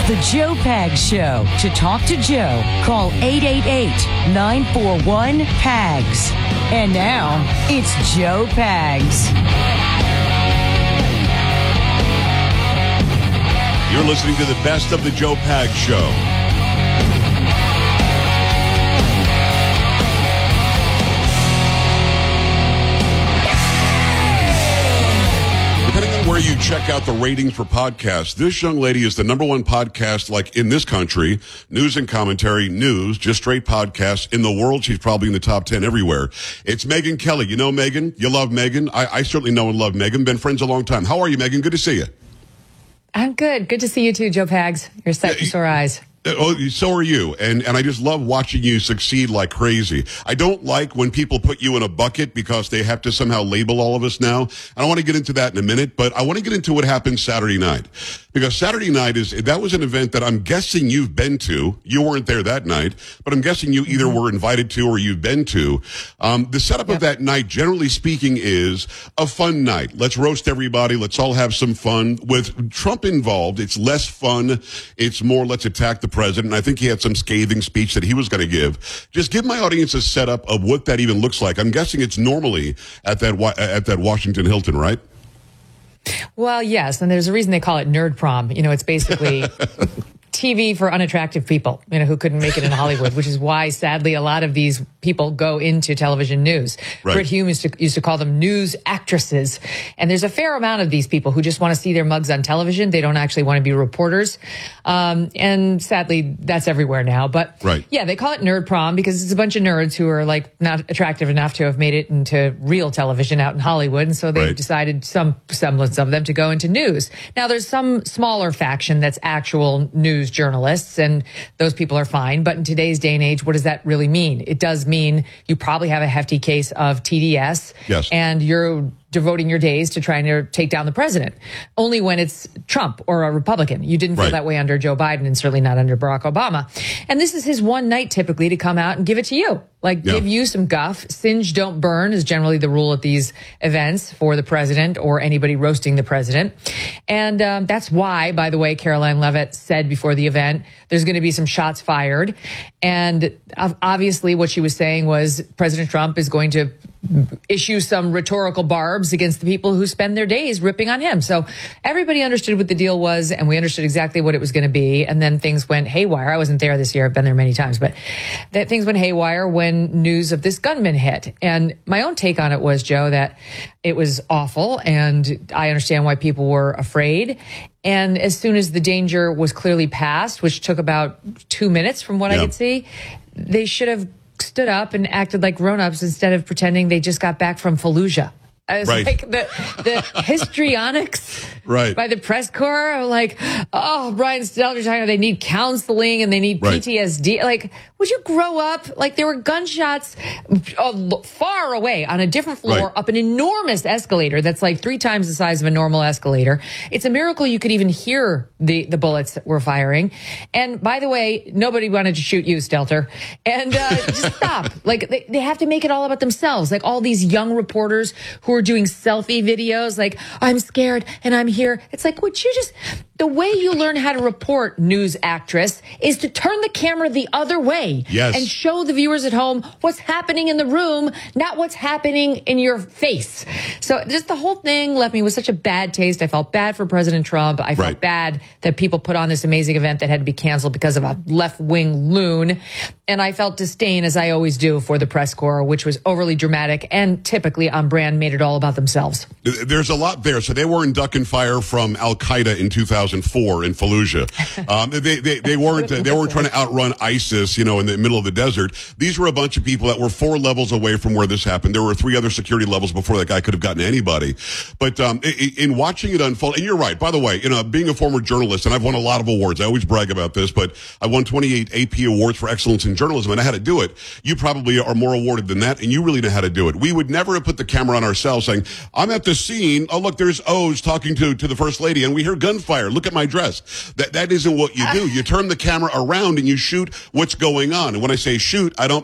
The Joe Pags Show. To talk to Joe, call 888-941-PAGS. And now, it's Joe Pags. You're listening to the best of the Joe Pags Show. Depending on where you check out the ratings for podcasts, this young lady is the number one podcast like in this country. News and commentary, news, just straight podcasts. In the world, she's probably in the top 10 everywhere. It's Megyn Kelly. You know Megyn? You love Megyn? I certainly know and love Megyn. Been friends a long time. How are you, Megyn? Good to see you. I'm good. Good to see you too, Joe Pags. You're set for sore eyes. Oh, so are you. And I just love watching you succeed like crazy. I don't like when people put you in a bucket because they have to somehow label all of us now. I don't want to get into that in a minute, but I want to get into what happened Saturday night. Because Saturday night that was an event that I'm guessing you've been to. You weren't there that night, but I'm guessing you either were invited to or you've been to. The setup of that night, generally speaking, is a fun night. Let's roast everybody. Let's all have some fun. With Trump involved, it's less fun. It's more let's attack the president. I think he had some scathing speech that he was going to give. Just give my audience a setup of what that even looks like. I'm guessing it's normally at that Washington Hilton, right? Well, yes, and there's a reason they call it nerd prom. You know, it's basically TV for unattractive people, you know, who couldn't make it in Hollywood, which is why, sadly, a lot of these people go into television news. Right. Brit Hume used to call them news actresses. And there's a fair amount of these people who just want to see their mugs on television. They don't actually want to be reporters. And sadly, that's everywhere now. But yeah, they call it nerd prom because it's a bunch of nerds who are like not attractive enough to have made it into real television out in Hollywood. And so they've decided, some semblance of them, to go into news. Now, there's some smaller faction that's actual news journalists, and those people are fine. But in today's day and age, what does that really mean? It does mean you probably have a hefty case of TDS, and you're devoting your days to trying to take down the president. Only when it's Trump or a Republican. You didn't feel that way under Joe Biden, and certainly not under Barack Obama. And this is his one night typically to come out and give it to you. Like, give you some guff. Singe, don't burn is generally the rule at these events for the president or anybody roasting the president. And that's why, by the way, Caroline Leavitt said before the event, there's going to be some shots fired. And obviously what she was saying was President Trump is going to issue some rhetorical barbs against the people who spend their days ripping on him. So everybody understood what the deal was, and we understood exactly what it was going to be. And then things went haywire. I wasn't there this year. I've been there many times, but that things went haywire when news of this gunman hit. And my own take on it was, Joe, that it was awful, and I understand why people were afraid. And as soon as the danger was clearly passed, which took about 2 minutes from what I could see, they should have stood up and acted like grown-ups instead of pretending they just got back from Fallujah. I was like, the histrionics by the press corps are like, oh, Brian Stelter's talking about they need counseling and they need PTSD. Like, would you grow up? Like, there were gunshots far away on a different floor up an enormous escalator that's like 3 times the size of a normal escalator. It's a miracle you could even hear the bullets that were firing. And by the way, nobody wanted to shoot you, Stelter. And just stop. Like, they have to make it all about themselves. Like, all these young reporters who are doing selfie videos, like, I'm scared and I'm here. It's like, would you just, the way you learn how to report, news actress, is to turn the camera the other way and show the viewers at home what's happening in the room, not what's happening in your face. So just the whole thing left me with such a bad taste. I felt bad for President Trump. I felt bad that people put on this amazing event that had to be canceled because of a left-wing loon. And I felt disdain, as I always do, for the press corps, which was overly dramatic and typically on brand, made it all about themselves. There's a lot there. So they weren't ducking fire from Al-Qaeda in 2004 in Fallujah. They weren't trying to outrun ISIS, you know, in the middle of the desert. These were a bunch of people that were 4 levels away from where this happened. There were 3 other security levels before that guy could have gotten anybody. But in watching it unfold, and you're right, by the way, you know, being a former journalist, and I've won a lot of awards. I always brag about this, but I won 28 AP awards for excellence in journalism, and I had to do it. You probably are more awarded than that, and you really know how to do it. We would never have put the camera on ourselves saying, I'm at the scene. Oh, look, there's O's talking to the first lady, and we hear gunfire. Look at my dress. That isn't what you do. You turn the camera around and you shoot what's going on. And when I say shoot, I don't